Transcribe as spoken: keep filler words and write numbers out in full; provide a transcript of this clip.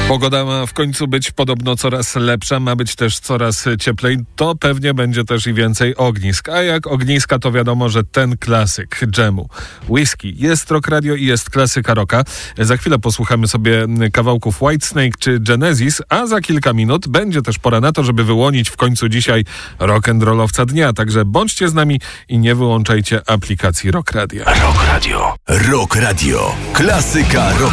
Pogoda ma w końcu być podobno coraz lepsza, ma być też coraz cieplej, to pewnie będzie też i więcej ognisk. A jak ogniska, to wiadomo, że ten klasyk dżemu, whisky. Jest Rock Radio i jest klasyka rocka. Za chwilę posłuchamy sobie kawałków Whitesnake czy Genesis, a za kilka minut będzie też pora na to, żeby wyłonić w końcu dzisiaj rock'n'rollowca dnia. Także bądźcie z nami i nie wyłączajcie aplikacji Rock Radio. Rock Radio. Rock Radio. Klasyka rock.